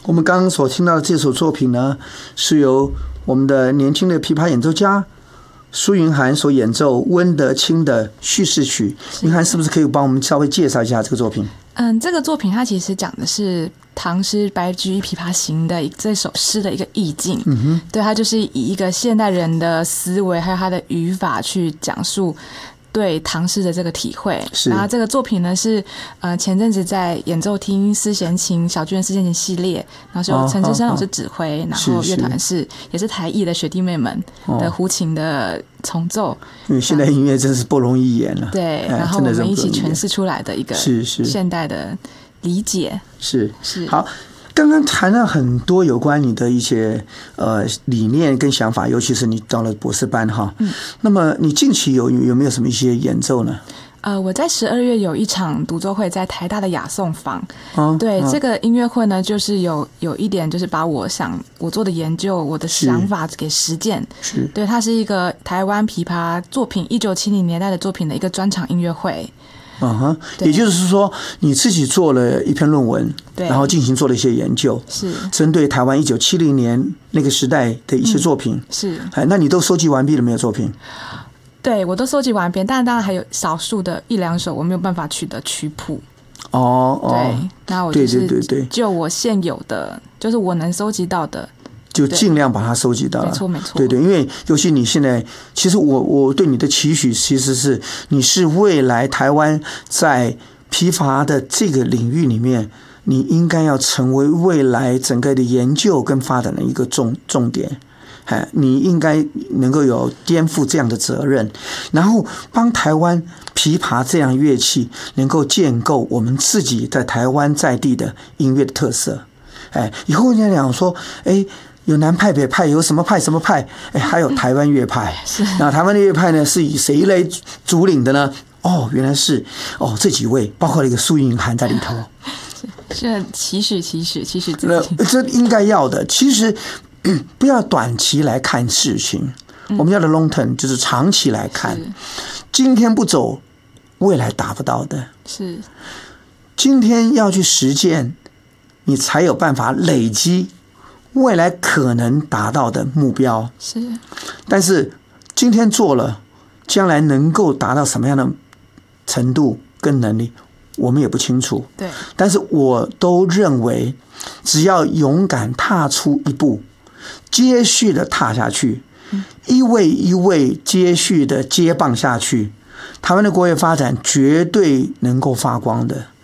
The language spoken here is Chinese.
我们刚刚所听到的这首作品呢，是由我们的年轻的琵琶演奏家苏云涵所演奏温德清的叙事曲。云涵是不是可以帮我们稍微介绍一下这个作品？ 这个作品它其实讲的是唐诗《白居易琵琶行》的这首诗的一个意境。对，它就是以一个现代人的思维还有他的语法去讲述对唐诗的这个体会。然后这个作品呢是前阵子在演奏厅丝弦琴小巨人丝弦琴系列，然后是由陈志生老师指挥，然后乐团也是台艺的学弟妹们的胡琴的重奏。因为现代音乐真是不容易演了。 对，然后我们一起诠释出来的一个现代的理解。是好。刚刚谈了很多有关你的一些理念跟想法，尤其是你到了博士班哈。那么你近期有没有什么一些演奏呢？ 我在12月有一场独奏会，在台大的雅颂坊。对，这个音乐会呢，就是有一点就是把我做的研究，我的想法给实践。对，它是一个台湾琵琶作品1970年代的作品的一个专场音乐会。 也就是说你自己做了一篇论文，然后进行做了一些研究， 是针对台湾1970年那个时代的一些作品。 是， 那你都收集完毕了没有作品？ 对，我都收集完毕，但当然还有少数的1、2首我没有办法取得曲谱。对，那我就是就我现有的，就是我能收集到的， 就尽量把它收集到了。 没错。 对，因为尤其你现在，其实我对你的期许其实是你是未来台湾在琵琶的这个领域里面，你应该要成为未来整个的研究跟发展的一个重点。你应该能够有颠覆这样的责任，然后帮台湾琵琶这样乐器能够建构我们自己在台湾在地的音乐的特色。以后人家讲说，有南派北派，有什么派什么派，还有台湾乐派。那台湾的乐派呢，是以谁来主领的呢？原来是这几位，包括了一个苏云涵在里头。 是期许自己， 这应该要的。其实不要短期来看事情，我们要的 long term 就是长期来看。今天不走，未来达不到的。是，今天要去实践，你才有办法累积未来可能达到的目标。是，但是今天做了，将来能够达到什么样的程度跟能力，我们也不清楚。对，但是我都认为，只要勇敢踏出一步，接续的踏下去，一位一位接续的接棒下去，台湾的国乐发展绝对能够发光的。